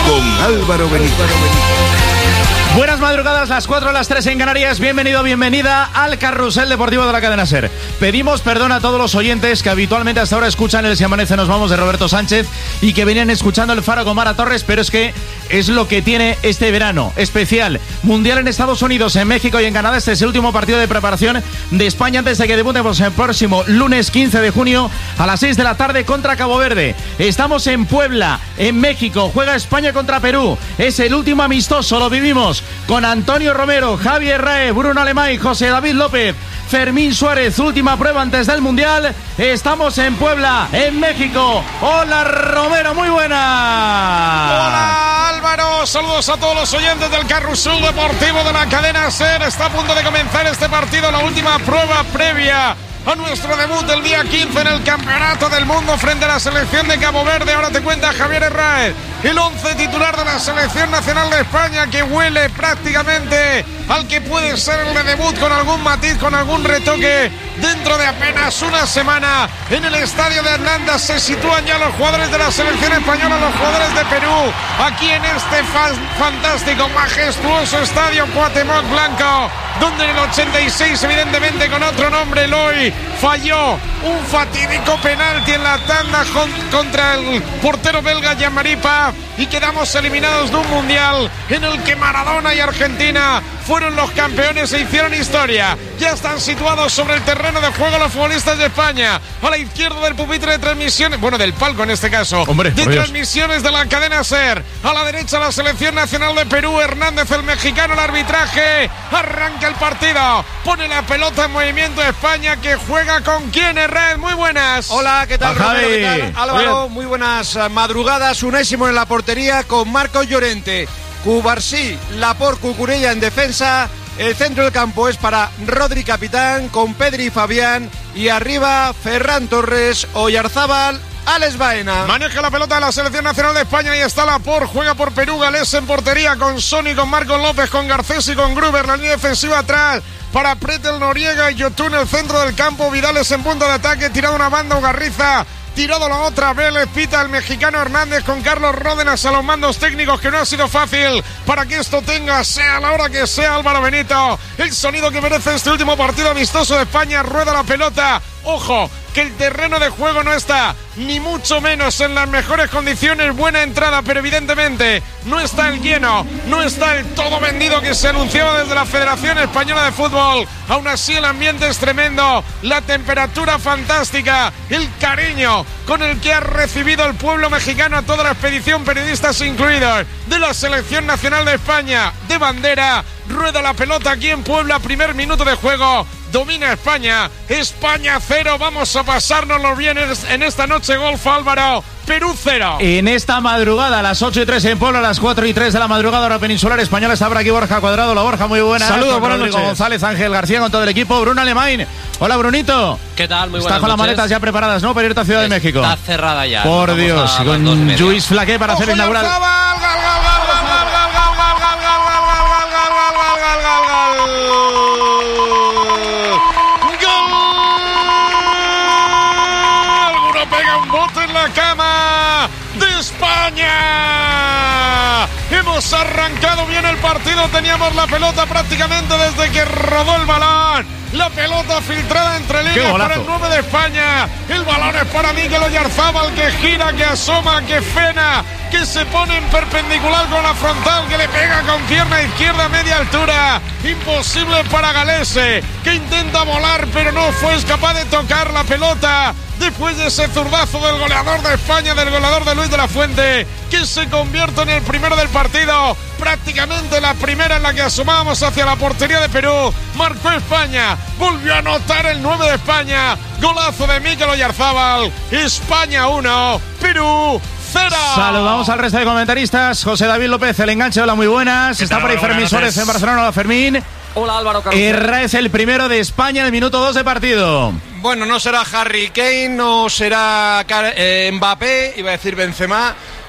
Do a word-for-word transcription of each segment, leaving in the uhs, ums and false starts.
con Álvaro Benito. Buenas madrugadas, las cuatro a las tres en Canarias. Bienvenido, bienvenida al Carrusel Deportivo de la Cadena SER. Pedimos perdón a todos los oyentes que habitualmente hasta ahora escuchan el Si Amanece Nos Vamos de Roberto Sánchez y que venían escuchando el Faro con Mara Torres, pero es que es lo que tiene este verano especial. Mundial en Estados Unidos, en México y en Canadá. Este es el último partido de preparación de España antes de que debutemos el próximo lunes quince de junio a las seis de la tarde contra Cabo Verde. Estamos en Puebla, en México. Juega España contra Perú. Es el último amistoso, lo vivimos con Antonio Romero, Javier Rae, Bruno Alemán, José David López, Fermín Suárez. Última prueba antes del Mundial. Estamos en Puebla, en México. Hola Romero, muy buena. Hola Álvaro, saludos a todos los oyentes del Carrusel Deportivo de la Cadena SER. Está a punto de comenzar este partido, la última prueba previa a nuestro debut del día quince en el Campeonato del Mundo frente a la selección de Cabo Verde. Ahora te cuenta Javier Herráez, el once titular de la Selección Nacional de España, que huele prácticamente al que puede ser el de debut, con algún matiz, con algún retoque. Dentro de apenas una semana en el estadio de Hernanda se sitúan ya los jugadores de la selección española, los jugadores de Perú, aquí en este fa- fantástico, majestuoso estadio Cuauhtémoc Blanco, donde en el ochenta y seis, evidentemente con otro nombre, Eloy falló un fatídico penalti en la tanda con, contra el portero belga Jean-Marie Paf, y quedamos eliminados de un mundial en el que Maradona y Argentina fueron los campeones e hicieron historia. Ya están situados sobre el terreno de juego los futbolistas de España, a la izquierda del pupitre de transmisiones, bueno, del palco en este caso, Hombre, de transmisiones de la Cadena SER. A la derecha la Selección Nacional de Perú, Hernández el mexicano, el arbitraje. Arranca el partido, pone la pelota en movimiento España, que juega con quién, Herrera. Muy buenas. Hola, ¿qué tal, Javi? Romero? ¿Qué tal, Álvaro? Muy buenas madrugadas. Unai Simón en la portería con Marcos Llorente, Cubarsí, Laporte, Cucurella en defensa. El centro del campo es para Rodri capitán, con Pedri y Fabián, y arriba Ferran Torres, Oyarzábal, Alex Baena. Maneja la pelota de la Selección Nacional de España y está Laporte, juega por Perú, Galés en portería con Sony, con Marcos López, con Garcés y con Gruber. La línea defensiva atrás para Pretel, Noriega y Yotun en el centro del campo. Vidales en punto de ataque, tirado una banda, Ugarriza tirado la otra, Vélez, pita el mexicano Hernández con Carlos Ródenas a los mandos técnicos, que no ha sido fácil para que esto tenga, sea la hora que sea, Álvaro Benito, el sonido que merece este último partido amistoso de España. Rueda la pelota, ojo, que el terreno de juego no está ni mucho menos en las mejores condiciones. Buena entrada, pero evidentemente no está el lleno, no está el todo vendido que se anunciaba desde la Federación Española de Fútbol. Aún así el ambiente es tremendo, la temperatura fantástica, el cariño con el que ha recibido el pueblo mexicano a toda la expedición, periodistas incluidos, de la Selección Nacional de España de bandera. Rueda la pelota aquí en Puebla, primer minuto de juego. Domina España, España cero, vamos a pasárnoslo bien en esta noche golf, Álvaro. Perú cero. En esta madrugada, a las ocho y tres en Puebla, a las cuatro y tres de la madrugada, hora peninsular española, está por aquí Borja Cuadrado. La Borja, muy buena. Saludos, buenas Rodrigo noches. González, Ángel García con todo el equipo. Bruno Alemán. Hola, Brunito. ¿Qué tal? Muy buenas Está con las noches. maletas ya preparadas, ¿no? Para irte a Ciudad de México. Está cerrada ya. Por Vamos Dios, a las dos y con media. Luis Flaqué para hacer el inaugural. Oyarzabal, gol, gol, gol, gol, gol, gol, gol, gol, gol, gol, gol, gol, gol, gol, gol, gol. Pega un bote en la cama de España. Hemos arrancado bien el partido, teníamos la pelota prácticamente desde que rodó el balón. La pelota filtrada entre líneas para el nueve de España. El balón es para Mikel Oyarzábal, que gira, que asoma, que frena, que se pone en perpendicular con la frontal, que le pega con pierna izquierda a media altura. Imposible para Galese, que intenta volar pero no fue capaz de tocar la pelota. Después de ese zurdazo del goleador de España, del goleador de Luis de la Fuente, que se convierte en el primero del partido, prácticamente la primera en la que asomábamos hacia la portería de Perú. Marcó España, volvió a anotar el nueve de España, golazo de Mikel Oyarzábal. España uno, Perú cero. Saludamos al resto de comentaristas. José David López, el enganche, hola, muy buenas. Está por ahí Fermín Suárez en Barcelona, hola Fermín. Hola Álvaro Carlos. Herrera es el primero de España en el minuto dos de partido. Bueno, no será Harry Kane, no será eh, Mbappé, iba a decir Benzema,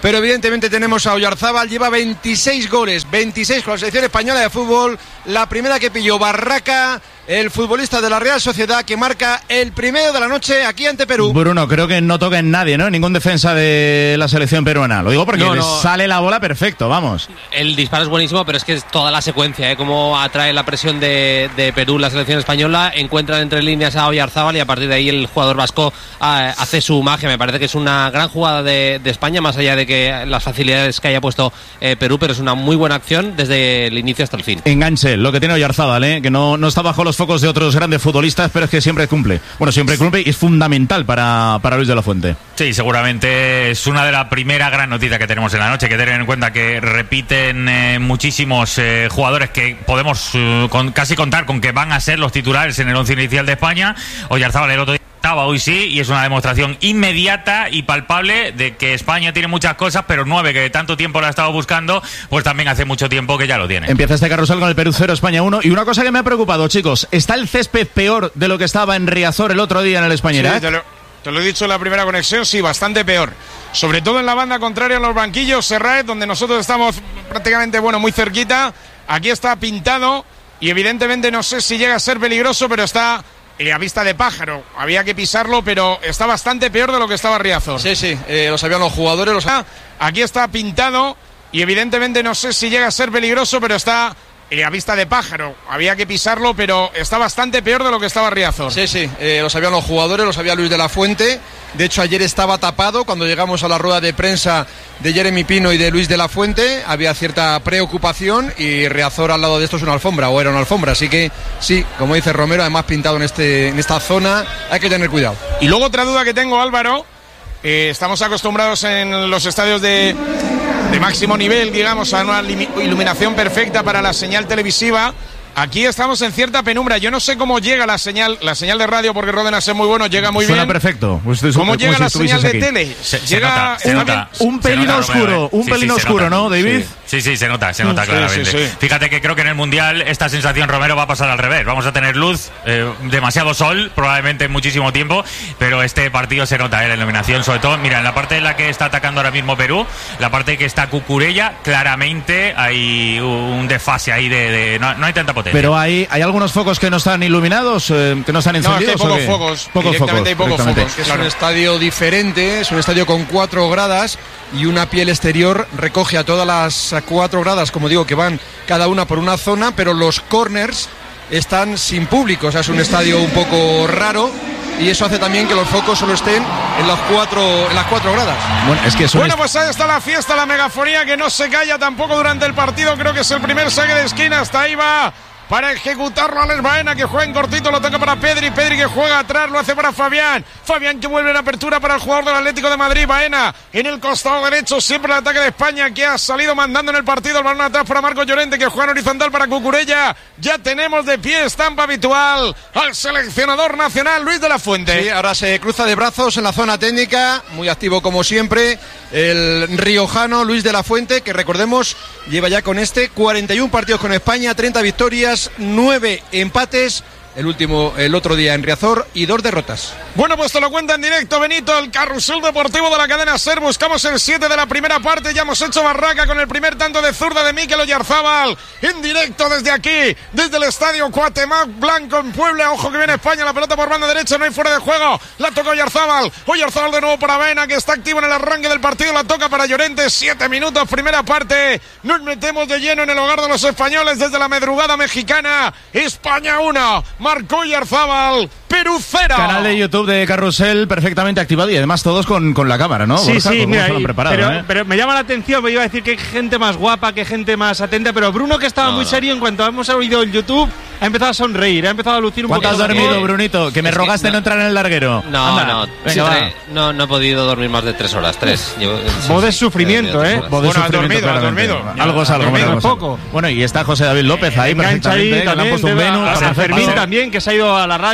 pero evidentemente tenemos a Oyarzábal, lleva veintiséis goles, veintiséis con la selección española de fútbol, la primera que pilló Barraca, el futbolista de la Real Sociedad, que marca el primero de la noche aquí ante Perú. Bruno, creo que no toca en nadie, ¿no? Ningún defensa de la selección peruana. Lo digo porque no, no. sale la bola perfecto, vamos. El disparo es buenísimo, pero es que es toda la secuencia, ¿eh? Cómo atrae la presión de, de Perú la selección española, encuentran entre líneas a Oyarzábal y a partir de ahí el jugador vasco eh, hace su magia. Me parece que es una gran jugada de, de España, más allá de que las facilidades que haya puesto eh, Perú, pero es una muy buena acción desde el inicio hasta el fin. Enganche, lo que tiene Oyarzábal, ¿eh? Que no, no está bajo los focos de otros grandes futbolistas, pero es que siempre cumple. Bueno, siempre cumple y es fundamental para, para Luis de la Fuente. Sí, seguramente es una de las primeras gran noticias que tenemos en la noche. Que tener en cuenta que repiten eh, muchísimos eh, jugadores que podemos eh, con, casi contar con que van a ser los titulares en el once inicial de España. Oyarzábal el otro día estaba, hoy sí, y es una demostración inmediata y palpable de que España tiene muchas cosas, pero nueve, que tanto tiempo la ha estado buscando, pues también hace mucho tiempo que ya lo tiene. Empieza este carrusel con el Perú cero, España uno, y una cosa que me ha preocupado, chicos, ¿está el césped peor de lo que estaba en Riazor el otro día en el Españera? Sí, te, lo, te lo he dicho en la primera conexión, sí, bastante peor. Sobre todo en la banda contraria, en los banquillos, Serraet, donde nosotros estamos prácticamente, bueno, muy cerquita. Aquí está pintado y evidentemente no sé si llega a ser peligroso, pero está... Eh, a vista de pájaro, había que pisarlo, pero está bastante peor de lo que estaba Riazor. Sí, sí, eh, lo sabían los jugadores. Los... Ah, aquí está pintado y evidentemente no sé si llega a ser peligroso, pero está eh, a vista de pájaro. Había que pisarlo, pero está bastante peor de lo que estaba Riazor. Sí, sí, eh, lo sabían los jugadores, lo sabía Luis de la Fuente. De hecho, ayer estaba tapado cuando llegamos a la rueda de prensa de Jeremy Pino y de Luis de la Fuente. Había cierta preocupación y Riazor al lado de esto es una alfombra, o era una alfombra. Así que sí, como dice Romero, además pintado en, este, en esta zona, hay que tener cuidado. Y luego otra duda que tengo, Álvaro. Eh, estamos acostumbrados en los estadios de, de máximo nivel, digamos, a una iluminación perfecta para la señal televisiva. Aquí estamos en cierta penumbra. Yo no sé cómo llega la señal, la señal de radio, porque Ródenas es muy bueno, llega muy Suena bien. Suena perfecto. Pues, ¿Cómo llega si la señal de aquí? tele? Se, llega, se nota, se nota, un pelín nota, oscuro, Romero, ¿eh? un sí, pelín sí, oscuro, ¿no, David? Sí, sí, sí, se nota, se nota sí, claramente. Sí, sí. Fíjate que creo que en el Mundial esta sensación, Romero, va a pasar al revés. Vamos a tener luz, eh, demasiado sol, probablemente en muchísimo tiempo, pero este partido se nota, ¿eh? La iluminación, sobre todo, mira, en la parte en la que está atacando ahora mismo Perú, la parte que está Cucurella, claramente hay un desfase ahí de... de no, no hay tanta potencia. Pero hay, hay algunos focos que no están iluminados, eh, que no están encendidos. No, es que hay pocos focos. Pocos focos. Hay pocos focos. Es claro. Un estadio diferente, es un estadio con cuatro gradas y una piel exterior recoge a todas las cuatro gradas, como digo, que van cada una por una zona, pero los corners están sin público, o sea, es un estadio un poco raro. Y eso hace también que los focos solo estén en las cuatro, en las cuatro gradas. Bueno, es que bueno, pues ahí está la fiesta, la megafonía que no se calla tampoco durante el partido. Creo que es el primer saque de esquina. Hasta ahí va para ejecutarlo Alex Baena, que juega en cortito, lo toca para Pedri, Pedri que juega atrás, lo hace para Fabián, Fabián que vuelve en apertura para el jugador del Atlético de Madrid, Baena en el costado derecho, siempre el ataque de España que ha salido mandando en el partido, el balón atrás para Marcos Llorente que juega en horizontal para Cucurella. Ya tenemos de pie, estampa habitual al seleccionador nacional Luis de la Fuente. Sí, ahora se cruza de brazos en la zona técnica, muy activo como siempre, el riojano Luis de la Fuente, que recordemos lleva ya con este cuarenta y uno partidos con España, treinta victorias, nueve empates, el último el otro día en Riazor, y dos derrotas. Bueno, pues te lo cuenta en directo Benito, el carrusel deportivo de la cadena SER. Buscamos el siete de la primera parte, ya hemos hecho barraca con el primer tanto de zurda de Mikel Oyarzábal, en directo desde aquí, desde el estadio Cuauhtémoc Blanco en Puebla. Ojo que viene España, la pelota por banda derecha, no hay fuera de juego, la toca Oyarzábal, Oyarzábal de nuevo para Baena, que está activo en el arranque del partido, la toca para Llorente, siete minutos, primera parte, nos metemos de lleno en el hogar de los españoles desde la madrugada mexicana. España uno, marcó Oyarzábal, Perú cero. Canal de YouTube de Carrusel perfectamente activado y además todos con, con la cámara, ¿no? Sí, Borja, sí, mira, lo han preparado, pero, ¿eh? pero me llama la atención, me iba a decir que hay gente más guapa, que gente más atenta, pero Bruno, que estaba no, muy no. serio, en cuanto hemos oído el YouTube, ha empezado a sonreír, ha empezado a lucir un poco. ¿Cuánto has dormido, Brunito? Que me es rogaste que no, no entrar en el larguero. No, Anda, no, venga, tres, no, no he podido dormir más de tres horas, tres. Vos de sufrimiento, ¿eh? Bueno, has dormido, has dormido. Algo es algo. Dormido poco. Bueno, y está José David López ahí perfectamente, ahí, que le han puesto un menú. A Fermín también, que se ha ido a la radio, ahora nos contará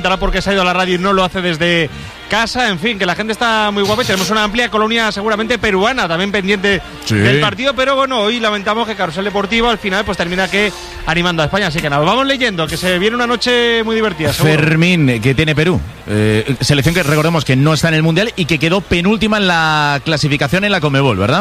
faltará porque se ha ido a la radio y no lo hace desde casa. En fin, que la gente está muy guapa y tenemos una amplia colonia seguramente peruana también pendiente sí. del partido, pero bueno, hoy lamentamos que Carrusel Deportivo al final pues termina que animando a España, así que nada, vamos leyendo, que se viene una noche muy divertida. Seguro. Fermín, que tiene Perú, eh, selección que recordemos que no está en el Mundial y que quedó penúltima en la clasificación en la Conmebol, ¿verdad?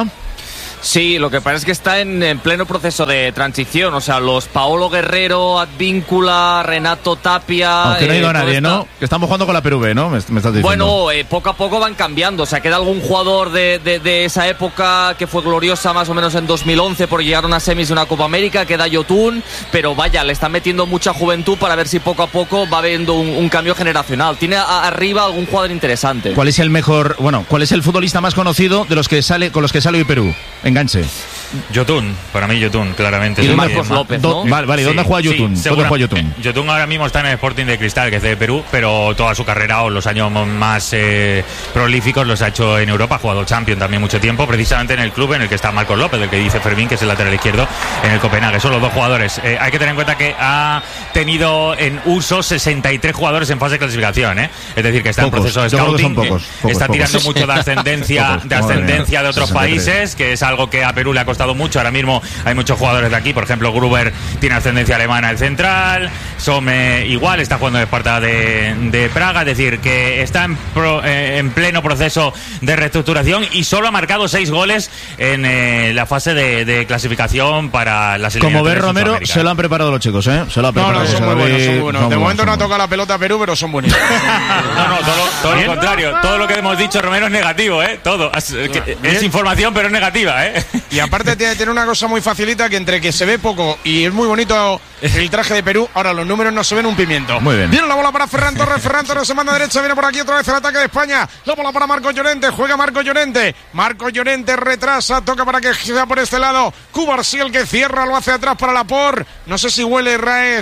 Sí, lo que pasa es que está en, en pleno proceso de transición. O sea, los Paolo Guerrero, Advíncula, Renato Tapia. Aunque no ha ido eh, nadie, esta... ¿no? Que estamos jugando con la Perú B, ¿no? Me, me estás diciendo. Bueno, eh, poco a poco van cambiando. O sea, queda algún jugador de, de, de esa época que fue gloriosa más o menos en dos mil once por llegar a una semis de una Copa América. Queda Yotun, pero vaya, le están metiendo mucha juventud para ver si poco a poco va habiendo un, un cambio generacional. Tiene a, arriba algún jugador interesante. ¿Cuál es el mejor, bueno, cuál es el futbolista más conocido de los que sale con los que sale hoy Perú? Enganche. Yotun, para mí Yotun, claramente. Y Marcos López, ¿no? Vale, vale, ¿dónde sí, juega Yotun? Sí, ¿Dónde juega Yotun? Yotun ahora mismo está en el Sporting de Cristal, que es de Perú, pero toda su carrera o los años más eh, prolíficos los ha hecho en Europa. Ha jugado Champions también mucho tiempo, precisamente en el club en el que está Marcos López, del que dice Fermín, que es el lateral izquierdo en el Copenhague. Son los dos jugadores. Eh, hay que tener en cuenta que ha tenido en uso sesenta y tres jugadores en fase de clasificación, ¿eh? Es decir, que está pocos, en proceso de scouting, pocos, pocos, está pocos, tirando pocos. mucho de ascendencia, Pocos, de ascendencia de otros sesenta y tres países, que es algo que a Perú le ha costado mucho. Ahora mismo hay muchos jugadores de aquí, por ejemplo Gruber tiene ascendencia alemana, el central, Some igual, está jugando en Esparta de, de Praga, es decir, que está en, pro, eh, en pleno proceso de reestructuración y solo ha marcado seis goles en eh, la fase de, de clasificación para las Como eliminatorias ves, Romero, se lo han preparado los chicos, ¿eh? Se lo han No, preparado. no, son muy buenos, son muy buenos. Son De buenos, momento son no ha buenos. tocado la pelota a Perú, pero son buenísimos. No, no, todo, lo, todo lo contrario, todo lo que hemos dicho, Romero, es negativo, ¿eh? Todo. Es, que, es información, pero es negativa, ¿eh? Y aparte tiene, tiene una cosa muy facilita, que entre que se ve poco y es muy bonito el traje de Perú, ahora los números no se ven un pimiento. Muy bien. Viene la bola para Ferran Torres, Ferran Torres se manda derecha, viene por aquí otra vez el ataque de España. La bola para Marcos Llorente, juega Marcos Llorente. Marcos Llorente retrasa, toca para que sea por este lado. Cubarsí el que cierra, lo hace atrás para Laporte. No sé si huele Raez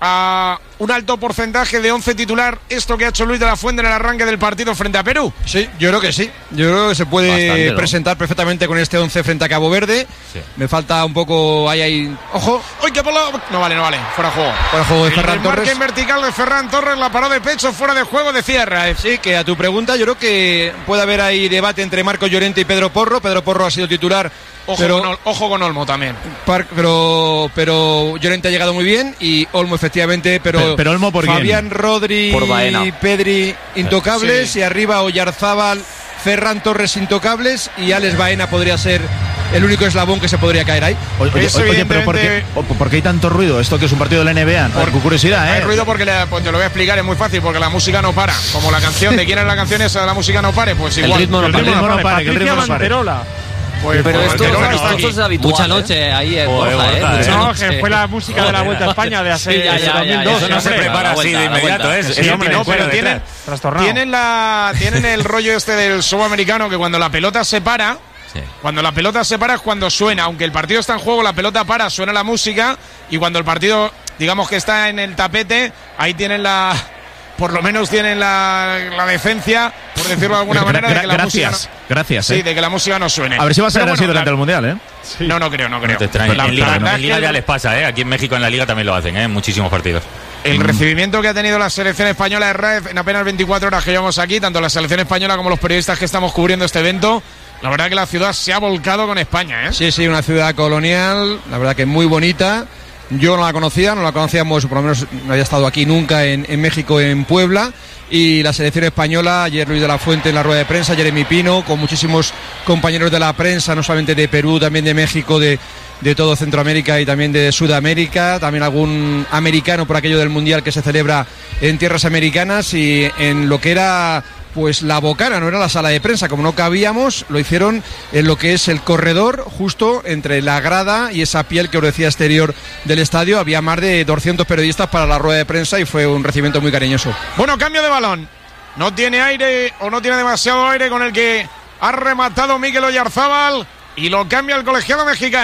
a un alto porcentaje de once titular esto que ha hecho Luis de la Fuente en el arranque del partido frente a Perú. Sí, yo creo que sí. Yo creo que se puede Bastante, ¿no? presentar perfectamente con este once frente a Cabo Verde. Sí. Me falta un poco ahí, ahí. Ojo, ¡Uy, qué bola! No vale, no vale. Fuera de juego. para el juego de El Ferran desmarque Torres. en vertical de Ferran Torres, la paró de pecho, fuera de juego, decía Raez. Sí, que a tu pregunta, yo creo que puede haber ahí debate entre Marcos Llorente y Pedro Porro. Pedro Porro ha sido titular, Ojo, pero, con Ol- ojo con Olmo también. par- pero, pero Llorente ha llegado muy bien y Olmo efectivamente, pero, Pero- pero Olmo, ¿por quién? Fabián, Rodri, Por Baena. Pedri intocables Sí. y arriba Oyarzábal, Ferran Torres intocables y Alex Baena podría ser el único eslabón que se podría caer ahí. Oye, oye, Es oye, pero ¿por qué, evidentemente- o- ¿por qué hay tanto ruido? Esto que es un partido de la N B A. Por curiosidad, ¿eh? Hay ruido porque le- pues te lo voy a explicar, es muy fácil, porque la música no para. Como la canción de quién es la canción esa de la música no pare, pues El igual. ritmo no El para. ritmo no para, que el Patricia ritmo no pare. Manterola. Pues, Pero pues, esto, Manterola esto, está aquí. es habitual. Mucha ¿eh? noche ahí en Joder, Borja, ¿eh? Borja, Mucha ¿eh? No, noche. que fue la música de la Vuelta a España de hace Sí, ya, ya, ya, dos mil dos. ya, Eso no se hombre, prepara la así vuelta, de la inmediato, vuelta. ¿eh? Sí, Eso hombre, tiene No, pero fuera tienen, detrás. Trastornado. tienen, la, tienen el rollo este del show americano, que cuando la pelota se para, Sí. cuando la pelota se para es cuando suena. Aunque el partido está en juego, la pelota para, suena la música. Y cuando el partido, digamos que está en el tapete, ahí tienen la... Por lo menos tienen la, la decencia, por decirlo de alguna manera, de que la Gracias, música no, gracias. sí, ¿eh? de que la música no suene. A ver si va a ser Pero así bueno, durante la- el Mundial, ¿eh? No, no creo, no creo. No te extrañes. La- En la Liga, verdad en es Liga que ya el- les pasa, ¿eh? Aquí en México en la Liga también lo hacen, ¿eh? En muchísimos partidos. El recibimiento que ha tenido la selección española de Raez en apenas veinticuatro horas que llevamos aquí, tanto la selección española como los periodistas que estamos cubriendo este evento, la verdad que la ciudad se ha volcado con España, ¿eh? Sí, sí, una ciudad colonial, la verdad que muy bonita. Yo no la conocía, no la conocíamos, por lo menos no había estado aquí nunca en, en México, en Puebla. Y la selección española, ayer Luis de la Fuente en la rueda de prensa, Jeremy Pino, con muchísimos compañeros de la prensa, no solamente de Perú, también de México, de, de todo Centroamérica y también de Sudamérica, también algún americano por aquello del Mundial que se celebra en tierras americanas y en lo que era pues la bocana, no era la sala de prensa, como no cabíamos, lo hicieron en lo que es el corredor, justo entre la grada y esa piel que os decía exterior del estadio. Había más de doscientos periodistas para la rueda de prensa y fue un recibimiento muy cariñoso. Bueno, cambio de balón. No tiene aire o no tiene demasiado aire con el que ha rematado Mikel Oyarzábal y lo cambia el colegiado mexicano.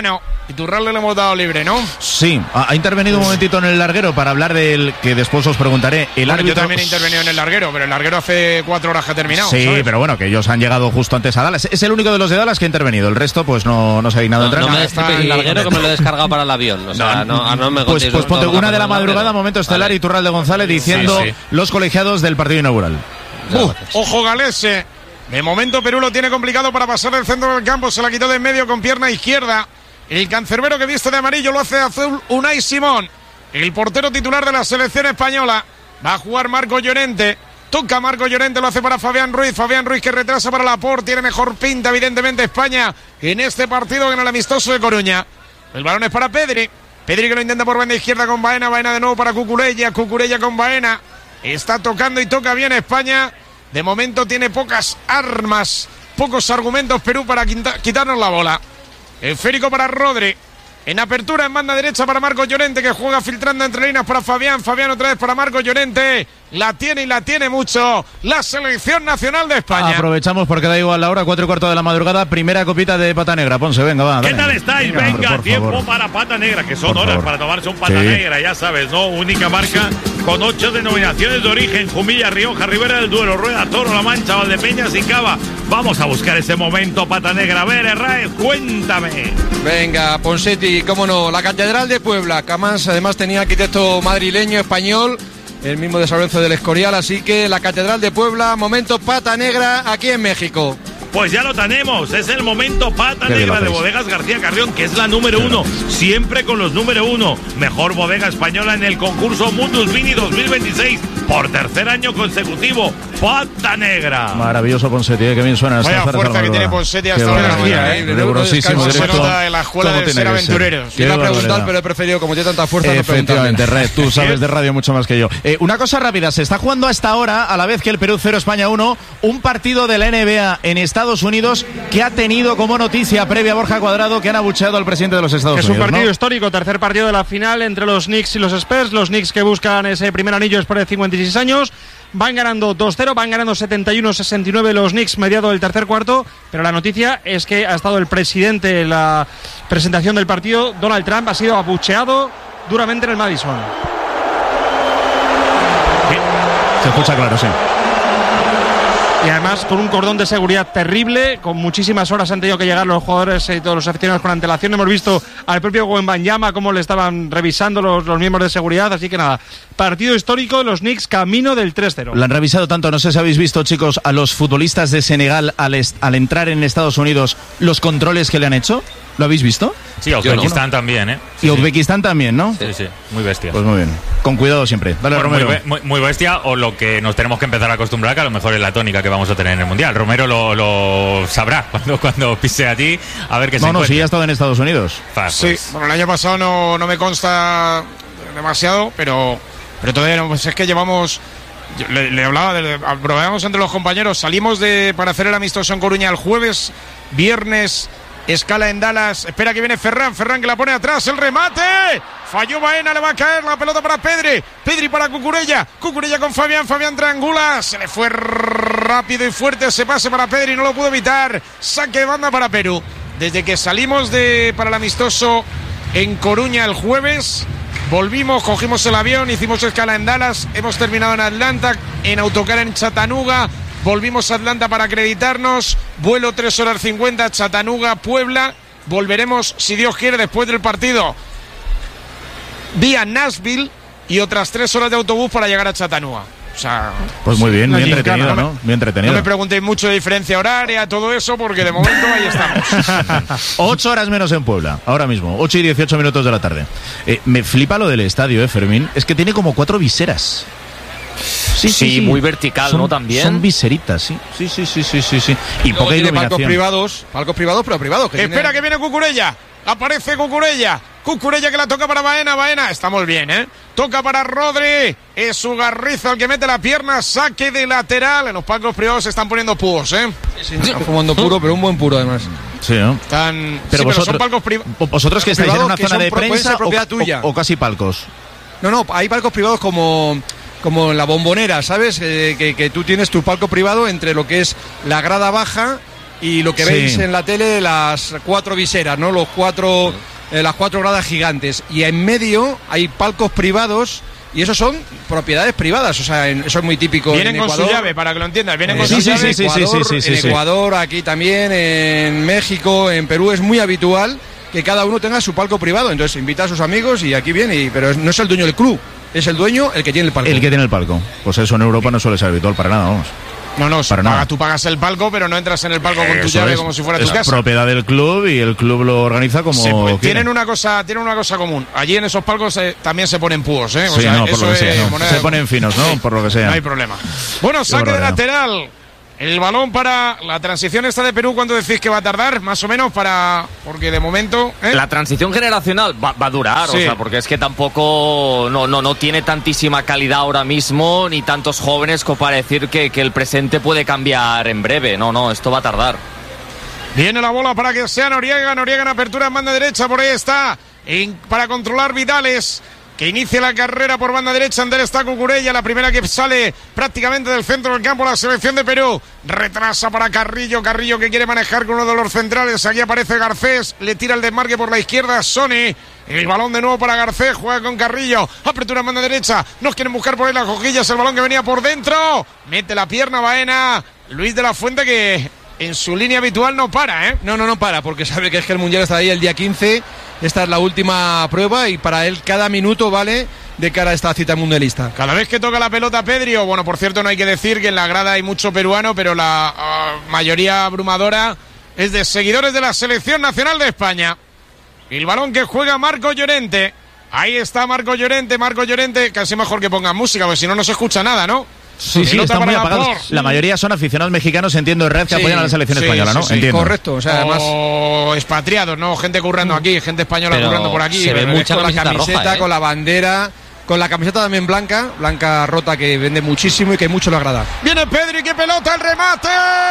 Iturralde le hemos dado libre, ¿no? Sí, ha, ha intervenido un momentito en el larguero para hablar del que después os preguntaré. El bueno, árbitro... Yo también he intervenido en el larguero, pero el larguero hace cuatro horas que ha terminado. Sí, ¿sabes? pero bueno, que ellos han llegado justo antes a Dallas. Es el único de los de Dallas que ha intervenido. El resto, pues no, no se ha dignado No, entrar. no me Nada, destripes el larguero que me lo he descargado para el avión. O sea, no, no, no me Pues, contéis pues ponte todo lo que una de la ha pasado en el madrugada, larguero. momento estelar, Vale. Iturralde González diciendo Sí, sí. los colegiados del partido inaugural. Uh, ojo Galese. De momento Perú lo tiene complicado para pasar del centro del campo. Se la quitó de en medio con pierna izquierda. El cancerbero que viste de amarillo lo hace de azul Unai Simón. El portero titular de la selección española. Va a jugar Marco Llorente. Toca Marco Llorente, lo hace para Fabián Ruiz. Fabián Ruiz que retrasa para Laporte. Tiene mejor pinta, evidentemente, España en este partido que en el amistoso de Coruña. El balón es para Pedri. Pedri que lo intenta por banda izquierda con Baena. Baena de nuevo para Cucurella. Cucurella con Baena. Está tocando y toca bien España. De momento tiene pocas armas, pocos argumentos Perú para quita- quitarnos la bola. Esférico para Rodri. En apertura en banda derecha para Marco Llorente, que juega filtrando entre líneas para Fabián. Fabián otra vez para Marco Llorente. La tiene y la tiene mucho la selección nacional de España. Aprovechamos porque da igual la hora, cuatro y cuarto de la madrugada. Primera copita de pata negra. Ponce, venga, va. ¿Qué dale. tal estáis? Venga, Venga, por tiempo favor. para pata negra, que son Por horas favor. para tomarse un pata Sí. negra, ya sabes, ¿no? Única marca con ocho denominaciones de origen: Jumilla, Rioja, Ribera del Duero, Rueda, Toro, La Mancha, Valdepeñas y Cava. Vamos a buscar ese momento, pata negra. A ver, Herráez, cuéntame. Venga, Ponsetti, cómo no, la Catedral de Puebla, que además, además tenía arquitecto madrileño, español, el mismo de San Lorenzo del Escorial, así que la Catedral de Puebla, momento pata negra aquí en México. Pues ya lo tenemos, es el momento pata Qué bien negra lo de hacéis. Bodegas García Carrión, que es la número uno, siempre con los número uno. Mejor bodega española en el concurso Mundus Vini dos mil veintiséis, por tercer año consecutivo, pata negra. Maravilloso Ponsetti, eh, que bien suena. Vaya fuerza que tiene Ponsetti hasta ahora en la mañana, ¿eh? Rigurosísimo, Se directo. nota en la escuela ¿Cómo de tiene ser que aventureros. Qué Iba a preguntar, barbaridad. pero he preferido, como tiene tanta fuerza, no Efectivamente, preguntarle. Red, tú sabes de radio mucho más que yo. Eh, una cosa rápida, se está jugando a esta hora, a la vez que el Perú cero, España uno, un partido de la N B A en Estados Unidos que ha tenido como noticia previa Borja Cuadrado que han abucheado al presidente de los Estados Es un Unidos. partido ¿no? histórico, tercer partido de la final entre los Knicks y los Spurs. Los Knicks que buscan ese primer anillo después de cincuenta y seis años. Van ganando dos cero, van ganando setenta y uno sesenta y nueve los Knicks mediado del tercer cuarto. Pero la noticia es que ha estado el presidente en la presentación del partido. Donald Trump ha sido abucheado duramente en el Madison. Se escucha claro, sí. Y además con un cordón de seguridad terrible, con muchísimas horas han tenido que llegar los jugadores y todos los aficionados con antelación. Hemos visto al propio Wembanyama cómo le estaban revisando los, los miembros de seguridad. Así que nada, partido histórico, los Knicks camino del tres cero. Lo han revisado tanto, no sé si habéis visto, chicos, a los futbolistas de Senegal al, est- al entrar en Estados Unidos, los controles que le han hecho. ¿Lo habéis visto? Sí, Uzbekistán también, ¿eh? Y Uzbekistán también, ¿no? Sí, sí, muy bestia. Pues muy bien. Con cuidado siempre. Dale, Bueno, muy, Romero. be- muy- muy bestia, o lo que nos tenemos que empezar a acostumbrar, que a lo mejor es la tónica que vamos a tener en el Mundial. Romero lo, lo sabrá cuando, cuando pise a ti, a ver qué se No, no, encuentra. sí, ha estado en Estados Unidos. Fa, Sí, pues, bueno, el año pasado no, no me consta demasiado, pero, pero todavía no, pues es que llevamos... yo le, le hablaba, de, aprobamos entre los compañeros, salimos de para hacer el amistoso en Coruña el jueves, viernes, escala en Dallas, espera que viene Ferran, Ferran que la pone atrás, el remate, falló Baena, le va a caer la pelota para Pedri, Pedri para Cucurella, Cucurella con Fabián, Fabián triangula, se le fue rápido y fuerte ese pase para Pedri, no lo pudo evitar, saque de banda para Perú. Desde que salimos de para el amistoso en Coruña el jueves, volvimos, cogimos el avión, hicimos escala en Dallas, hemos terminado en Atlanta, en autocar en Chattanooga, volvimos a Atlanta para acreditarnos, vuelo tres horas cincuenta, Chattanooga, Puebla, volveremos, si Dios quiere, después del partido, vía Nashville y otras tres horas de autobús para llegar a Chattanooga. O sea, Pues muy bien, muy Allí, entretenido, claro, ¿no? Muy entretenido. no me preguntéis mucho de diferencia horaria, todo eso, porque de momento ahí estamos. Ocho horas menos en Puebla, ahora mismo, ocho y dieciocho minutos de la tarde. Eh, me flipa lo del estadio, eh, Fermín. Es que tiene como cuatro viseras. Sí, Sí, muy vertical, Son- ¿no? También. Son viseritas, sí. Sí, sí, sí, sí, sí, sí. Y Luego poca tiene palcos iluminación. privados, palcos privados, pero privados. Que Espera tiene- que viene Cucurella. Aparece Cucurella. Cucurella que la toca para Baena. Baena. Estamos bien, ¿eh? Toca para Rodri. Es Ugarriza el que mete la pierna. Saque de lateral. En los palcos privados se están poniendo púos, ¿eh? Están fumando puro, pero un buen puro además. Sí, ¿no? Están... Pero sí, vosotros, son palcos privados. vosotros que estáis en privados una que zona son de pro- pueden prensa ser o, propiedad tuya. o- o casi palcos. No, no, hay palcos privados como, como en la Bombonera, ¿sabes? Eh, que, que tú tienes tu palco privado entre lo que es la grada baja y lo que Sí. veis en la tele, las cuatro viseras, ¿no? Los cuatro eh, las cuatro gradas gigantes. Y en medio hay palcos privados. Y esos son propiedades privadas, o sea, en, eso es muy típico. Vienen en con Ecuador. su llave, para que lo entiendas. Vienen Eh, con sí, su sí, llave. sí, sí, sí, sí, sí, en sí. Ecuador, aquí también, en México, en Perú es muy habitual que cada uno tenga su palco privado. Entonces invita a sus amigos y aquí viene, y, pero no es el dueño del club, es el dueño el que tiene el palco. El que tiene el palco. Pues eso en Europa no suele ser habitual para nada, vamos. No, no, para paga, nada. tú pagas el palco, pero no entras en el palco con tu Eso llave es, como si fuera es tu casa. propiedad del club y el club lo organiza como Se, pues, quiere. tienen una cosa tienen una cosa común. Allí en esos palcos eh, también se ponen púos, ¿eh? O Sí, sea, no, por eso lo que sea. es no. moneda Se de- ponen finos, ¿no? Sí, Por lo que sea. No hay problema. Bueno, saque de barbaridad. lateral. El balón para la transición esta de Perú, ¿cuánto decís que va a tardar? Más o menos para... Porque de momento... ¿eh? La transición generacional va, va a durar, Sí. o sea, porque es que tampoco no, no, no tiene tantísima calidad ahora mismo, ni tantos jóvenes como para decir que, que el presente puede cambiar en breve. No, no, esto va a tardar. Viene la bola para que sea Noriega. Noriega en apertura en banda derecha. Por ahí está. En- para controlar Vidales. Que inicia la carrera por banda derecha. Ander está Cucurella. La primera que sale prácticamente del centro del campo. La selección de Perú. Retrasa para Carrillo. Carrillo que quiere manejar con uno de los centrales. Aquí aparece Garcés. Le tira el desmarque por la izquierda. Sony. El balón de nuevo para Garcés. Juega con Carrillo. Apertura en banda derecha. Nos quieren buscar por ahí las cojillas. El balón que venía por dentro. Mete la pierna Baena. Luis de la Fuente que en su línea habitual no para, ¿eh? No, no, no para, porque sabe que es que el Mundial está ahí el día quince. Esta es la última prueba y para él cada minuto vale de cara a esta cita mundialista. Cada vez que toca la pelota Pedri, o bueno, por cierto, no hay que decir que en la grada hay mucho peruano, pero la uh, mayoría abrumadora es de seguidores de la Selección Nacional de España. El balón que juega Marco Llorente. Ahí está Marco Llorente, Marco Llorente, casi mejor que pongan música, porque si no, no se escucha nada, ¿no? Sí, sí, Pelota están muy para apagados. Laporte. La mayoría son aficionados mexicanos, entiendo, de red, que Sí, apoyan a la selección sí, española, sí, ¿no? sí, Entiendo. Correcto, o sea, además O expatriados, ¿no? Gente currando aquí, gente española Pero currando por aquí. se ve Pero mucha es con la camiseta camiseta, roja, ¿eh? con la bandera, con la camiseta también blanca, blanca rota que vende muchísimo y que mucho le agrada. Viene Pedri, qué pelota, el remate,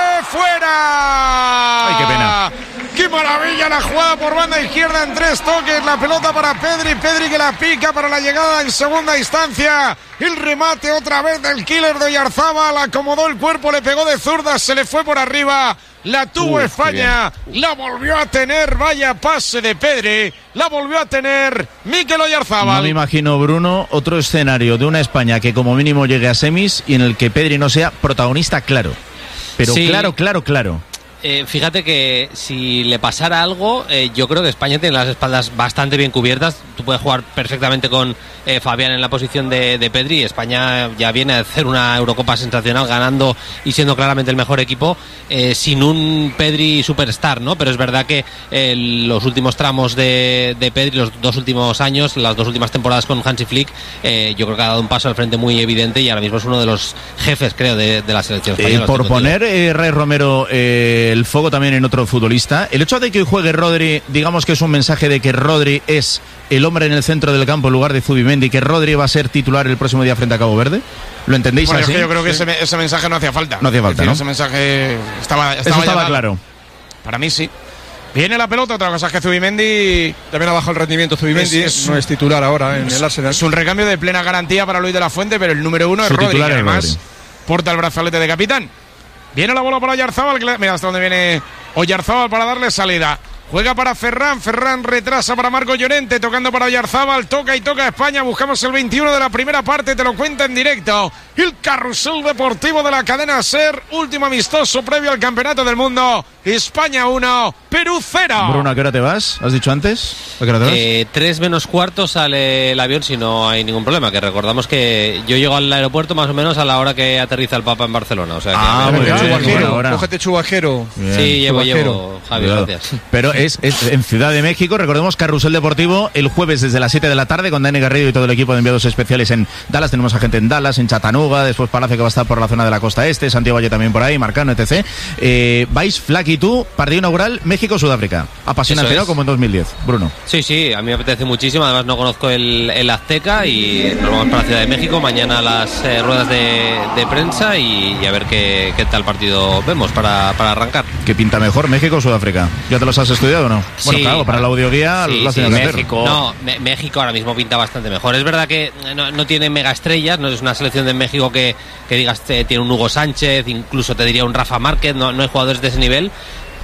fuera. Ay, qué pena. Qué maravilla la jugada por banda izquierda en tres toques, la pelota para Pedri, Pedri que la pica para la llegada en segunda instancia. El remate otra vez del killer de Oyarzábal, acomodó el cuerpo, le pegó de zurda, se le fue por arriba. La tuvo Uf, España, la volvió a tener, vaya pase de Pedri, la volvió a tener Mikel Oyarzábal. No me imagino, Bruno, otro escenario de una España que como mínimo llegue a semis y en el que Pedri no sea protagonista, claro. Pero Sí. claro, claro, claro. Eh, fíjate que si le pasara algo, eh, yo creo que España tiene las espaldas bastante bien cubiertas. Tú puedes jugar perfectamente con eh, Fabián en la posición de, de Pedri. España ya viene a hacer una Eurocopa sensacional, ganando y siendo claramente el mejor equipo, eh, sin un Pedri superstar, ¿no? Pero es verdad que eh, los últimos tramos de, de Pedri, los dos últimos años, las dos últimas temporadas con Hansi Flick, eh, yo creo que ha dado un paso al frente muy evidente y ahora mismo es uno de los jefes, creo, de, de la selección Eh, española. por estoy contigo. poner, eh, Ray Romero, eh, el foco también en otro futbolista, el hecho de que hoy juegue Rodri, digamos que es un mensaje de que Rodri es el hombre en el centro del campo en lugar de Zubimendi, que Rodri va a ser titular el próximo día frente a Cabo Verde. ¿Lo entendéis Bueno, es así? que yo creo que ese, ese mensaje no hacía falta. No hacía falta, Es decir, ¿no? Ese mensaje estaba, estaba, Eso ya estaba dado. claro. Para mí sí. Viene la pelota, otra cosa es que Zubimendi También ha bajado el rendimiento Zubimendi, Es- es- no es titular ahora en el Arsenal. es un recambio de plena garantía para Luis de la Fuente, pero el número uno es Su Rodri, titular que es además Rodri. porta el brazalete de capitán. Viene la bola para Oyarzábal, que le- mira hasta dónde viene Oyarzábal para darle salida. Juega para Ferran, Ferran retrasa para Marco Llorente, tocando para Oyarzábal, toca y toca a España, buscamos el veintiuno de la primera parte, te lo cuenta en directo. El carrusel deportivo de la cadena SER, último amistoso previo al Campeonato del Mundo. España uno, Perú cero. Bruno, ¿a qué hora te vas? ¿Has dicho antes? ¿A qué hora te vas? Eh, tres menos cuarto sale el avión si no hay ningún problema. Que recordamos que yo llego al aeropuerto más o menos a la hora que aterriza el Papa en Barcelona. O sea que Ah, me- muy bien, Chubajero, buena hora. cógete chubajero. Bien. Sí, llevo, Chubajero. llevo, Javi, Cuidado. gracias. Pero es, es en Ciudad de México, recordemos Carrusel Deportivo el jueves desde las siete de la tarde con Dani Garrido y todo el equipo de enviados especiales en Dallas. Tenemos a gente en Dallas, en Chattanooga, después Palacio que va a estar por la zona de la costa este, Santiago Valle también por ahí, Marcano, etcétera. Eh, vais, Flack y tú, partido inaugural México-Sudáfrica. Apasionante, Eso ¿no? es. Como en dos mil diez. Bruno. Sí, sí, a mí me apetece muchísimo. Además no conozco el, el Azteca y nos vamos para la Ciudad de México. Mañana las eh, ruedas de, de prensa y, y a ver qué, qué tal partido vemos para, para arrancar. ¿Qué pinta mejor, México o Sudáfrica? ¿Ya te los has estudiado o no? Bueno, Sí, claro, para la audioguía sí, lo has sí, tenido que hacer. México. No, Me- México ahora mismo pinta bastante mejor. Es verdad que no, no tiene mega estrellas, no es una selección de México que, que digas eh, tiene un Hugo Sánchez, incluso te diría un Rafa Márquez, no, no hay jugadores de ese nivel.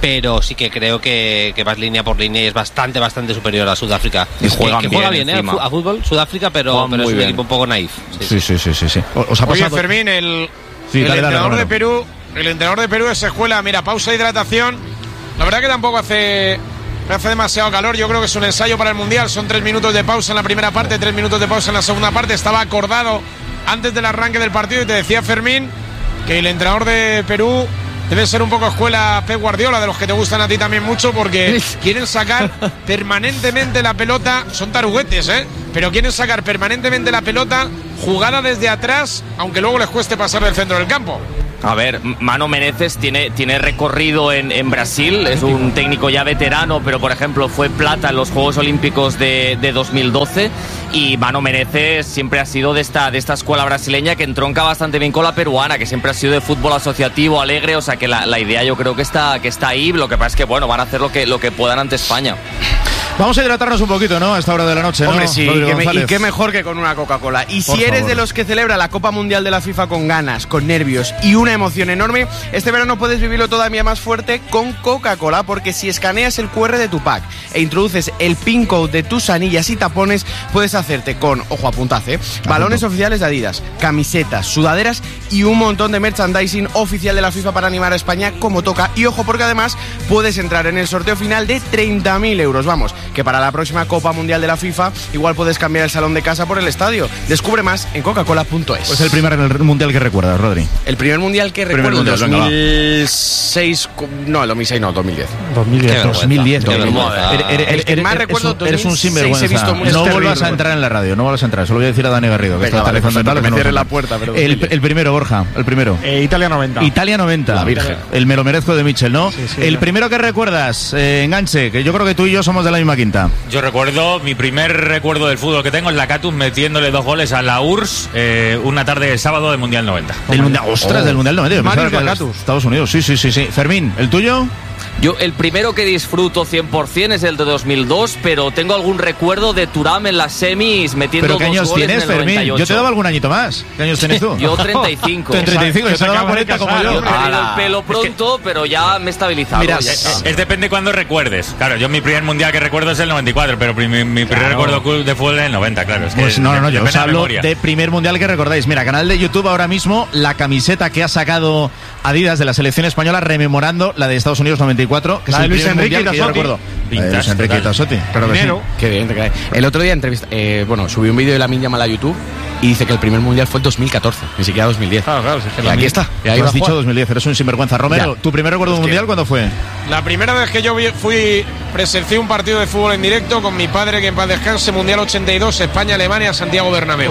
pero sí que creo que, que vas línea por línea y es bastante, bastante superior a Sudáfrica. Y juegan que, que juega bien, bien ¿eh? a fútbol, Sudáfrica, pero, pero es un bien. equipo un poco naif. Sí, sí, sí, sí, sí. ¿Os ha Oye, pasado? Fermín, el, Sí, el dale, dale, entrenador Romero. de Perú, el entrenador de Perú es escuela, mira, pausa hidratación. La verdad que tampoco hace, no hace demasiado calor, yo creo que es un ensayo para el Mundial, son tres minutos de pausa en la primera parte, tres minutos de pausa en la segunda parte, estaba acordado antes del arranque del partido y te decía Fermín que el entrenador de Perú debe ser un poco escuela Pep Guardiola, de los que te gustan a ti también mucho, porque quieren sacar permanentemente la pelota, son taruguetes, ¿eh? Pero quieren sacar permanentemente la pelota jugada desde atrás, aunque luego les cueste pasar del centro del campo. A ver, Mano Menezes tiene, tiene recorrido en, en Brasil, es un técnico ya veterano, pero por ejemplo fue plata en los Juegos Olímpicos de, de dos mil doce y Mano Menezes siempre ha sido de esta, de esta escuela brasileña que entronca bastante bien con la peruana, que siempre ha sido de fútbol asociativo, alegre, o sea que la, la idea yo creo que está, que está ahí, lo que pasa es que bueno, van a hacer lo que, lo que puedan ante España. Vamos a hidratarnos un poquito, ¿no? A esta hora de la noche, ¿no? Hombre, sí, Rodrigo que me- y González. qué mejor que con una Coca-Cola. Y Por si eres favor. de los que celebra la Copa Mundial de la FIFA con ganas, con nervios y una emoción enorme, este verano puedes vivirlo todavía más fuerte con Coca-Cola, porque si escaneas el cu erre de tu pack e introduces el pin code de tus anillas y tapones, puedes hacerte con, ojo, apuntace, balones oficiales de Adidas, camisetas, sudaderas y un montón de merchandising oficial de la FIFA para animar a España como toca. Y ojo, porque además puedes entrar en el sorteo final de treinta mil euros. Vamos, que para la próxima Copa Mundial de la FIFA igual puedes cambiar el salón de casa por el estadio. Descubre más en coca cola punto es. Pues el primer mundial que recuerdas, Rodri. El primer mundial que Primer recuerdo, mundial, venga, va. dos mil seis, no, el dos mil seis no, dos mil diez. dos mil diez. Qué vergüenza, dos mil diez, qué dos mil diez. vergüenza. Eres- eres- El que eres- más eres recuerdo, un- Eres un dos mil seis he sinvergüenza. visto muchas No terribles. vuelvas a entrar en la radio, no vuelvas a entrar. Se lo voy a decir a Dani Garrido, que Venga, está vale, realizando pues, tal, que me no cierre vamos a la entrar. puerta, pero el, dile. el primero, Borja, el primero. Eh, Italia noventa. Italia noventa. La Virgen. El me lo merezco de Michel, ¿no? Sí, sí, el claro. primero que recuerdas, eh, enganche, que yo creo que tú y yo somos de la misma quinta. Yo recuerdo, mi primer recuerdo del fútbol que tengo es la Catus metiéndole dos goles a la U R S S eh, una tarde de sábado del Mundial noventa. Del mundial, ostras, del mundial noventa. Yo pensaba Marius que era Lacatus. Estados Unidos, sí, sí, sí, sí. Fermín, ¿el tuyo? Yo el primero que disfruto cien por ciento es el de dos mil dos, pero tengo algún recuerdo de Thuram en las semis metiendo ¿Pero qué dos años goles tienes, en el Fermín? noventa y ocho. Yo te daba algún añito más. ¿Qué años tienes tú? Yo treinta y cinco. Tú en treinta y cinco, Que que se te daba acabas de cuarenta como casar, yo. Yo he perdido Ala. el pelo pronto, pero ya me he estabilizado. Mira, ya es- está. Es depende cuando recuerdes. Claro, yo mi primer mundial que recuerdo es el noventa y cuatro, pero mi, mi primer Claro. recuerdo cool de fútbol es el noventa, claro. Es que Pues no, no, no, yo depende os de la hablo memoria. de primer mundial que recordáis. Mira, canal de YouTube ahora mismo, la camiseta que ha sacado Adidas de la selección española rememorando la de Estados Unidos noventa y cuatro, que La es de el Luis primer Enrique mundial que yo Tassotti. recuerdo. Vintage La de Luis Enrique total. Tassotti, claro que sí. Dinero. Qué bien, te cae. El otro día entrevista, eh, bueno, subí un vídeo de Lamine Yamal a YouTube y dice que el primer mundial fue el dos mil catorce, ni siquiera dos mil diez. Claro, claro, si es que Y la aquí mi- está. Y ahí Tú va has a dicho jugar. dos mil diez, eres un sinvergüenza. Romero, Ya. ¿tu primer recuerdo de un Es que- mundial cuándo fue? La primera vez que yo vi- fui, presencié un partido de fútbol en directo con mi padre, que en paz descanse, Mundial ochenta y dos, España-Alemania, Santiago Bernabéu.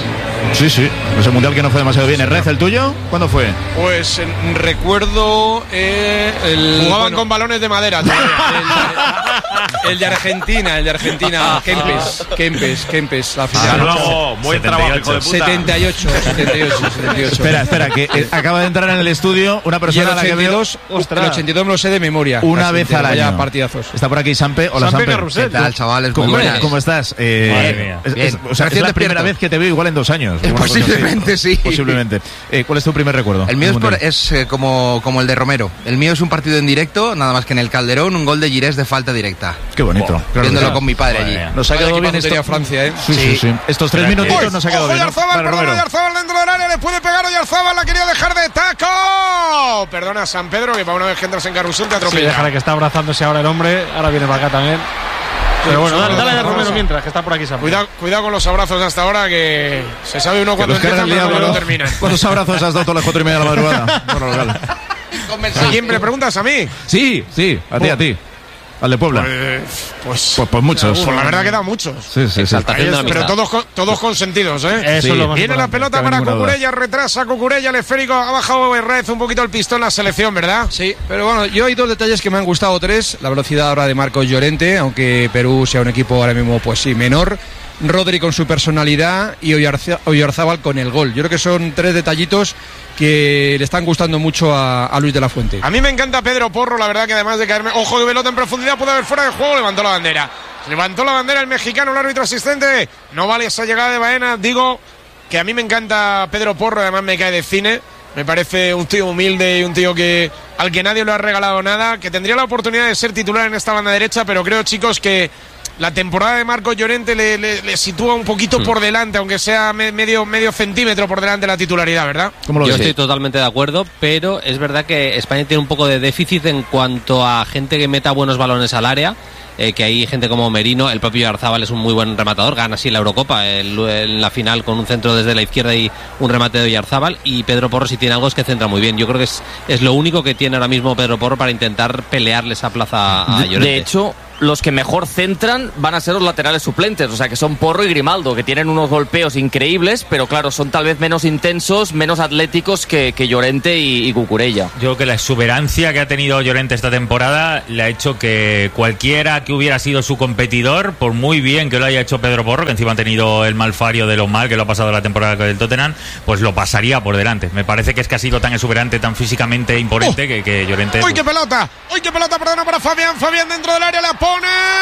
Sí, sí, ese mundial que no fue demasiado bien. ¿El Rez, el tuyo? ¿Cuándo fue? Pues eh, recuerdo eh, el Jugaban bueno, con balones de madera todavía. el, el de Argentina, el de Argentina, Kempes, Kempes, Kempes, la final. Luego, buen setenta y trabajo, ocho. hijo de puta. setenta y ocho, setenta y ocho, setenta y ocho. Espera, espera, que eh, acaba de entrar en el estudio una Y el persona a la que veo ochenta y dos, Ostras. el ochenta y dos me lo sé de memoria. una casi vez entero, al vaya año. partidazos. Está por aquí Sampe. Hola, Sampe Sampe. Carrusel. ¿Qué tal, chavales? ¿Cómo, Muy buenas. ¿Cómo estás? Eh, Madre mía. es, es- Bien. o sea, es Recién la primera despierto. vez que te veo igual en dos años. Eh, Una cosa así. posiblemente sí. Posiblemente. Eh, ¿Cuál es tu primer recuerdo? El mío es, por- Mundial. es, eh, como, como el de Romero. El mío es un partido en directo, nada más que en el Calderón, un gol de Girés de falta directa. Qué bonito. Claro que Viéndolo sí. con mi padre Madre allí. mía. Nos ha Vaya quedado bien equipazo tenía esto. Francia, ¿eh? Sí, sí, sí. Estos tres Espera, minutitos que- nos ha quedado Ojo, bien. ¿no? Oyarzabal, Vale, perdona, Romero. Oyarzabal dentro del área, le puede pegar Oyarzabal, la quería dejar de taco. Perdona, San Pedro, que para una vez que entras en carrusel te Sí, atropella. déjale que está abrazándose ahora el hombre. Ahora viene para acá también. Pero bueno, dale, dale a Romero mientras, que está por aquí Sam. Cuidado, cuidado con los abrazos hasta ahora, que se sabe uno Que cuando los carga empiezan, el pero diablo, cuando ¿no? terminan. ¿Cuántos abrazos has dado todas las cuatro y media de la madrugada? Bueno, local. ¿A quién me preguntas? ¿A mí? Sí, sí, a ti, a ti. Al de Puebla. Pues, pues, Pues, pues muchos. pues la verdad que da muchos. Sí, sí, sí. Exaltación de la Pero amistad. todos, con- todos consentidos, ¿eh? Eso Sí. es lo más Viene la importante. pelota cabe para ninguna duda. Cucurella, retrasa Cucurella, el esférico, ha bajado Herrez un poquito el pistón la selección, ¿verdad? Sí, pero bueno, yo hay dos detalles que me han gustado, tres. La velocidad ahora de Marcos Llorente, aunque Perú sea un equipo ahora mismo, pues sí, menor. Rodri con su personalidad y Oyarza- Oyarzábal con el gol. Yo creo que son tres detallitos que le están gustando mucho a, a Luis de la Fuente. A mí me encanta Pedro Porro, la verdad que además de caerme, ojo de pelota en profundidad, puede haber fuera de juego, levantó la bandera. Levantó la bandera el mexicano, el árbitro asistente. No vale esa llegada de Baena. Digo que a mí me encanta Pedro Porro, además me cae de cine. Me parece un tío humilde y un tío que, al que nadie le ha regalado nada, que tendría la oportunidad de ser titular en esta banda derecha, pero creo, chicos, que la temporada de Marcos Llorente le, le, le sitúa un poquito mm. por delante, aunque sea me, medio, medio centímetro por delante de la titularidad, ¿verdad? ¿Cómo lo Yo estoy totalmente de acuerdo, pero es verdad que España tiene un poco de déficit en cuanto a gente que meta buenos balones al área. Eh, que hay gente como Merino, el propio Oyarzábal es un muy buen rematador, gana así la Eurocopa el, en la final con un centro desde la izquierda y un remate de Oyarzábal, y Pedro Porro si tiene algo es que centra muy bien. Yo creo que es, es lo único que tiene ahora mismo Pedro Porro para intentar pelearle esa plaza a Llorente. De hecho, los que mejor centran van a ser los laterales suplentes, o sea que son Porro y Grimaldo, que tienen unos golpeos increíbles, pero claro, son tal vez menos intensos, menos atléticos que, que Llorente y, y Cucurella. Yo creo que la exuberancia que ha tenido Llorente esta temporada le ha hecho que cualquiera que hubiera sido su competidor, por muy bien que lo haya hecho Pedro Porro, que encima ha tenido el malfario de lo mal que lo ha pasado la temporada con el Tottenham, pues lo pasaría por delante. Me parece que es que ha sido tan exuberante, tan físicamente imponente, oh. que, que Llorente... ¡Uy, qué pelota! ¡Uy, qué pelota! Perdona para Fabián. Fabián dentro del área la pone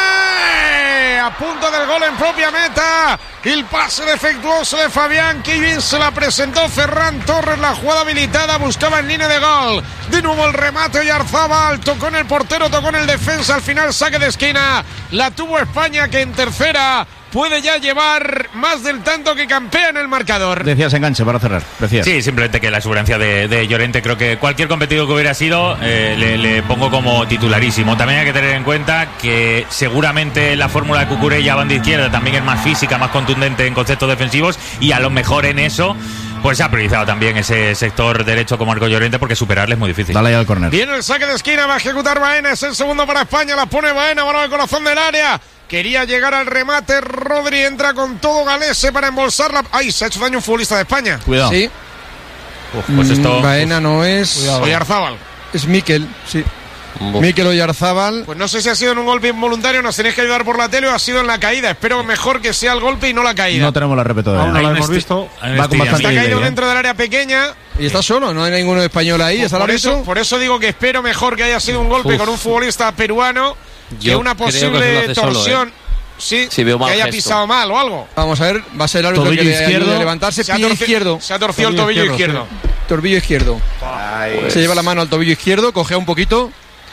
a punto del gol en propia meta. El pase defectuoso de Fabián, que bien se la presentó Ferran Torres, la jugada habilitada, buscaba en línea de gol. De nuevo el remate Oyarzábal, tocó en el portero, tocó en el defensa, al final saque de esquina. La tuvo España, que en tercera puede ya llevar más del tanto que campea en el marcador. Decías enganche para cerrar. Decías. Sí, simplemente que la exuberancia de, de Llorente, creo que cualquier competidor que hubiera sido, eh, le, le pongo como titularísimo. También hay que tener en cuenta que seguramente la fórmula de Cucurella banda izquierda también es más física, más contundente en conceptos defensivos, y a lo mejor en eso pues se ha priorizado también ese sector derecho con Marcos Llorente, porque superarle es muy difícil. Dale ya al córner. Viene el saque de esquina, va a ejecutar Baena, es el segundo para España, la pone Baena, balón al corazón del área. Quería llegar al remate, Rodri entra con todo Galese para embolsarla. ¡Ay! Se ha hecho daño un futbolista de España. Cuidado. Sí. Uf, pues esto... Baena no es... Oyarzábal. Es Mikel, sí. Uf. Mikel Oyarzábal. Pues no sé si ha sido en un golpe involuntario, nos tenéis que ayudar por la tele, o ha sido en la caída. Espero mejor que sea el golpe y no la caída. No tenemos la repetidora. No, no lo hemos visto. Va con bastante Está caído idea. dentro del área pequeña. Y está solo, no hay ninguno español ahí. Pues por, eso, por eso digo que espero mejor que haya sido un golpe Uf. con un futbolista peruano que Yo una posible que torsión. Solo, ¿eh? Sí, sí, veo mal que haya gesto. pisado mal o algo. Vamos a ver, va a ser el árbitro que le ayude a levantarse. Se ha, pie torci- izquierdo. se ha torcido tobillo el tobillo izquierdo. izquierdo. Sí. Tobillo izquierdo. Pues. Se lleva la mano al tobillo izquierdo, cogea un poquito.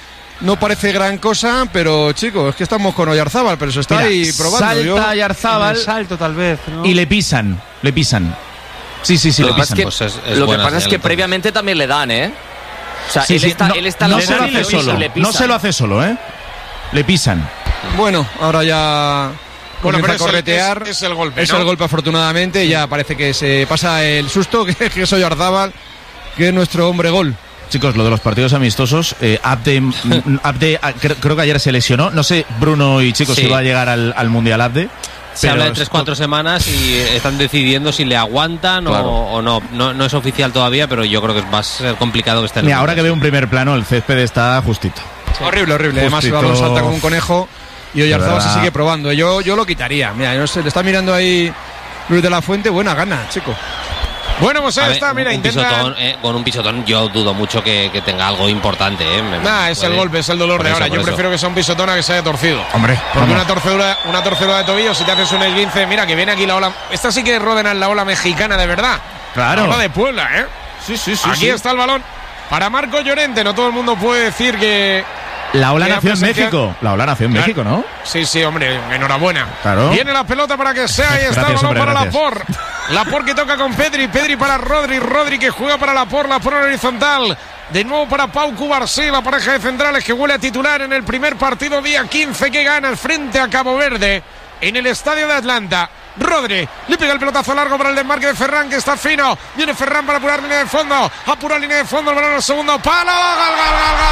No parece gran cosa, pero chicos, es que estamos con Oyarzábal, pero se está Mira, ahí probando. Salta Yo, Oyarzábal, salto tal vez, ¿no? Y le pisan, le pisan. Sí, sí, sí, lo le pisan. Que, pues es, es lo que pasa es que entonces. previamente también le dan, ¿eh? O sea, Sí, él, sí, está, no, él está no la se lo hace solo, le no se lo hace solo, ¿eh? Le pisan. Bueno, ahora ya Bueno, comienza pero a corretear. Es, es, es el golpe, Es ¿no? el golpe, afortunadamente. Sí. Ya parece que se pasa el susto, que, que es Oyarzábal, que es nuestro hombre gol. Chicos, lo de los partidos amistosos, eh, Abde, Abde creo, creo que ayer se lesionó. No sé, Bruno y chicos, Sí. si va a llegar al, al Mundial Abde. Se habla de tres cuatro semanas y están decidiendo si le aguantan Claro. o, o no. no. No es oficial todavía, pero yo creo que va a ser complicado que esté en el Mira, ahora que Mundial. veo un primer plano, el césped está justito. Sí. Horrible, horrible. Además, el balón salta como un conejo y Oyarzábal se sigue probando. Yo, yo lo quitaría. Mira, no sé, le está mirando ahí Luis de la Fuente. Buena gana, chico. Bueno, pues ahí A ver, está, un- mira, un intenta. pisotón, eh, con un pisotón yo dudo mucho que, que tenga algo importante. Eh. Me- Nah, es puede- el golpe, es el dolor por de eso, ahora. por Yo eso. prefiero que sea un pisotón a que se haya torcido. Hombre, Porque vamos. una torcedura, una torcedura de tobillo, si te haces un esguince, mira que viene aquí la ola. Esta sí que es Ródenas, la ola mexicana de verdad. Claro. La ola de Puebla, ¿eh? Sí, sí, sí. Aquí sí. está el balón para Marcos Llorente. No todo el mundo puede decir que. La ola que nació en presencia- México. La ola nació en Claro. México, ¿no? Sí, sí, hombre, enhorabuena. Claro. Viene la pelota para que sea. Ahí está Gracias, el balón hombre, para gracias. Laporte. Laporte que toca con Pedri. Pedri para Rodri. Rodri que juega para Laporte. Laporte en horizontal. De nuevo para Pau Cubarsí, la pareja de centrales que huele a titular en el primer partido día quince que gana el frente a Cabo Verde en el estadio de Atlanta. Rodri le pega el pelotazo largo para el desmarque de Ferran, que está fino. Viene Ferran para apurar línea de fondo. Apura línea de fondo, el balón al segundo palo. Gol, gol, gol,